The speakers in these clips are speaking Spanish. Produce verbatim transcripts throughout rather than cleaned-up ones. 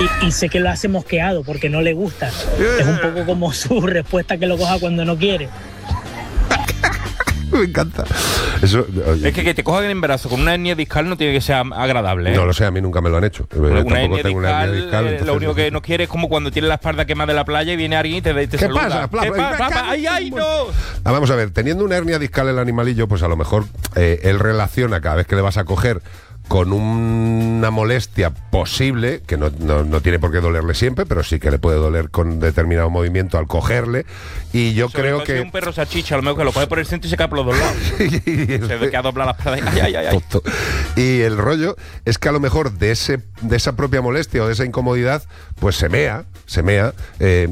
y, y sé que lo hace mosqueado porque no le gusta. Es un poco como su respuesta que lo coja cuando no quiere. Me encanta. Eso, oye, es que que te cojan el embarazo con una hernia discal no tiene que ser agradable, ¿eh? No lo sé, a mí nunca me lo han hecho. Una Tampoco hernia tengo una hernia discal, discal. eh, Entonces, lo único que no quieres es como cuando tienes la espalda quemada de la playa y viene alguien y te, te ¿Qué saluda. pasa? Pla, ¿Qué pla, pasa? pla, ¡Ay, ay, no! Ah, vamos a ver, teniendo una hernia discal el animalillo, pues a lo mejor eh, él relaciona cada vez que le vas a coger con una molestia posible, que no, no, no tiene por qué dolerle siempre, pero sí que le puede doler con determinado movimiento al cogerle. Y yo Sobre creo todo si que... es un perro salchicha, a lo mejor que lo coge por el centro y se cae por los dos lados. y el- Se ve que ha doblado las patas. Ay, ay, ay, ay. Tonto. Y el rollo es que a lo mejor de ese de esa propia molestia o de esa incomodidad, pues se mea, se mea. Eh,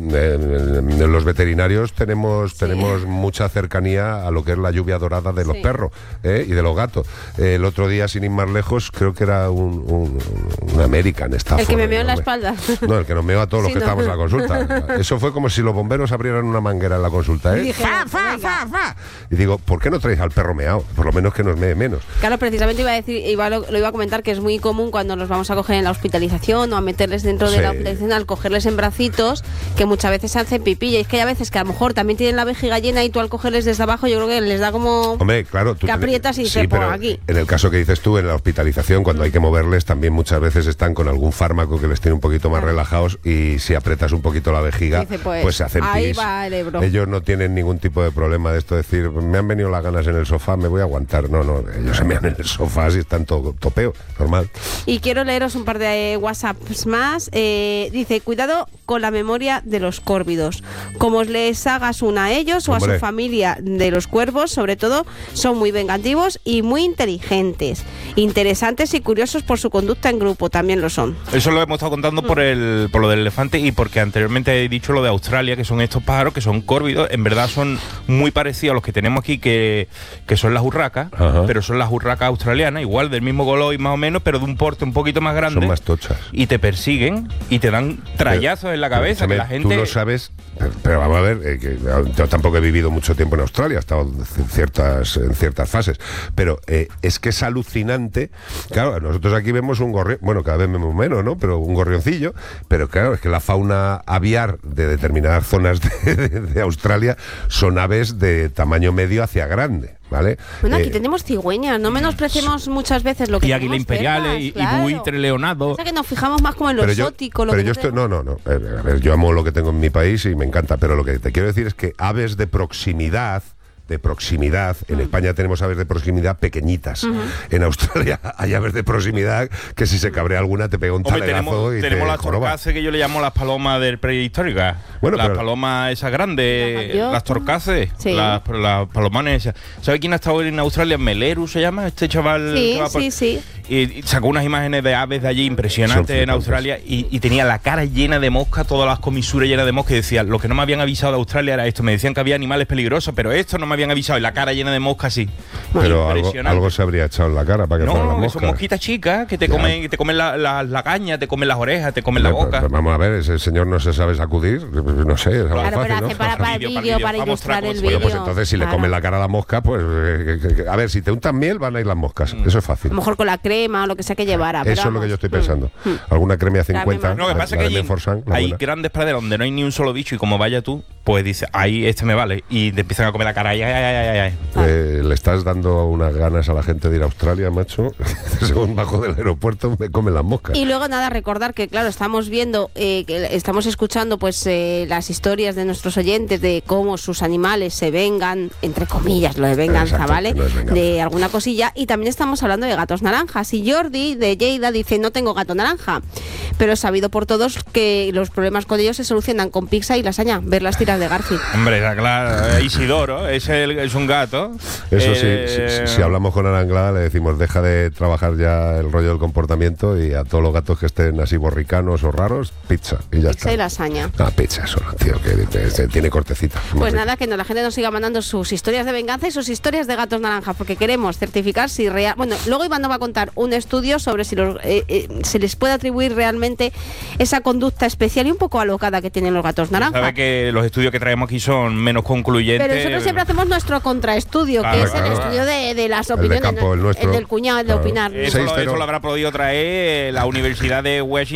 eh, los veterinarios tenemos, sí. tenemos mucha cercanía a lo que es la lluvia dorada de los sí. perros eh, y de los gatos. Eh, el otro día, sin ir más lejos, creo que era un, un, un American Stafford. El que me meó en la espalda. No, el que nos meó a todos los sí, que no. estábamos en la consulta. Eso fue como si los bomberos abrieran una manguera en la consulta, ¿eh? Dije, ¡Fa, fa, fa, fa! Y digo, ¿por qué no traéis al perro meado? Por lo menos que nos mee menos. Claro, precisamente iba a decir, iba, lo, lo iba a comentar que es muy común cuando nos vamos a coger en la hospitalización o a meterles dentro de sí. la hospitalización, al cogerles en bracitos, que muchas veces se hacen pipí. Y es que hay a veces que a lo mejor también tienen la vejiga llena y tú al cogerles desde abajo, yo creo que les da como... Hombre, claro. Tú que aprietas y sí, se pero por aquí. En el caso que dices tú, en la hospitalización, cuando mm. hay que moverles, también muchas veces están con algún fármaco que les tiene un poquito más claro. relajados y si apretas un poquito la vejiga, Dice, pues, pues se hacen ahí pis. va el Ebro. Ellos no tienen ningún tipo de problema de esto, de decir, me han venido las ganas en el sofá, me voy a aguantar. No, no, ellos se mean en el sofá y están todo topeo, normal. Y quiero leeros un par de WhatsApps más. Eh, dice, cuidado con la memoria de los córvidos. Como les hagas una a ellos o Hombre. a su familia de los cuervos, sobre todo, son muy vengativos y muy inteligentes. Interesantes y curiosos por su conducta en grupo, también lo son. Eso lo hemos estado contando mm. por el por lo del elefante y porque anteriormente he dicho lo de Australia, que son estos pájaros que son córvidos. En verdad son muy parecidos a los que tenemos aquí, que, que son las urracas, Ajá. pero son las urracas australianas, igual del mismo color y más o menos, pero de un porte un poquito más grande. Son más tochas. Y te persiguen y te dan trallazos pero, en la cabeza, que la gente... Tú lo sabes, pero vamos a ver, eh, que yo tampoco he vivido mucho tiempo en Australia, he estado en ciertas, en ciertas fases, pero eh, es que es alucinante. Claro, nosotros aquí vemos un gorrión, bueno, cada vez vemos menos, ¿no? Pero un gorrioncillo, pero claro, es que la fauna aviar de determinadas zonas de, de, de Australia son aves de tamaño medio hacia grande. ¿Vale? Bueno, aquí eh, tenemos cigüeñas, no menospreciemos muchas veces lo que y águila imperiales y, claro. y buitre leonado. O sea que nos fijamos más como en lo pero exótico. Yo, lo pero que yo estoy, no, no, no. A ver, yo amo lo que tengo en mi país y me encanta, pero lo que te quiero decir es que aves de proximidad. de proximidad. En uh-huh. España tenemos aves de proximidad pequeñitas. Uh-huh. En Australia hay aves de proximidad que si se cabrea alguna te pega un Hombre, talegazo tenemos, y tenemos te las torcaces que yo le llamo las palomas del prehistórica. Bueno, las pero... palomas esas grandes, las torcaces, sí. las, las palomones esas. ¿Sabe quién ha estado en Australia? Meleru se llama, este chaval. Sí, que va por... sí, sí. Y sacó unas imágenes de aves de allí impresionantes en Australia y, y tenía la cara llena de mosca, todas las comisuras llenas de mosca y decía, lo que no me habían avisado de Australia era esto, me decían que había animales peligrosos, pero esto no me habían avisado y la cara llena de mosca sí. Pero algo, algo se habría echado en la cara para que no, fueran las moscas. No, son mosquitas chicas que te ya. comen, que te comen la, la, la caña, te comen las orejas, te comen la boca. Pero, pero vamos a ver, ese señor no se sabe sacudir, no sé, es claro, algo fácil, pero ¿no? hace para, para el vídeo, para, para ilustrar el vídeo. Bueno, pues entonces si claro. le comen la cara a la mosca, pues eh, que, que, a ver, si te untan miel van a ir las moscas, mm. eso es fácil. A lo mejor con la crema o lo que sea que llevara. Eso es lo que yo estoy pensando. Mm. Alguna cremia cincuenta. No, lo que pasa es que hay, Forsan, hay grandes praderas donde no hay ni un solo bicho y como vaya tú, pues dices, ahí este me vale. Y te empiezan a comer la cara. Ay, ay, ay, ay, ay. Eh, le estás dando unas ganas a la gente de ir a Australia, macho. Según bajo del aeropuerto me comen las moscas. Y luego nada, recordar que claro, estamos viendo, eh, que estamos escuchando pues eh, las historias de nuestros oyentes de cómo sus animales se vengan, entre comillas, lo de venganza, Exacto, ¿vale? No es venganza. De alguna cosilla. Y también estamos hablando de gatos naranjas. Y Jordi de Lleida dice, no tengo gato naranja, pero es sabido por todos que los problemas con ellos se solucionan con pizza y lasaña, ver las tiras de Garfield. Hombre, claro, Isidoro es, el, es un gato. Eso eh, sí, si, si hablamos con Aranglada le decimos, deja de trabajar ya el rollo del comportamiento y a todos los gatos que estén así borricanos o raros, pizza y ya pizza está. Pizza y lasaña. Ah, pizza solo, tío, que, que, que tiene cortecita. Pues nada, que no, la gente nos siga mandando sus historias de venganza y sus historias de gatos naranjas, porque queremos certificar si real... Bueno, luego Iván nos va a contar un estudio sobre si los, eh, eh, se les puede atribuir realmente esa conducta especial y un poco alocada que tienen los gatos naranjas. Sabe que los estudios que traemos aquí son menos concluyentes. Pero nosotros siempre hacemos nuestro contraestudio, claro, que es claro, el estudio de, de las opiniones. El, de campo, el, nuestro, el del cuñado, el de claro. opinar. Eso, lo, eso lo habrá podido traer la Universidad de Washington.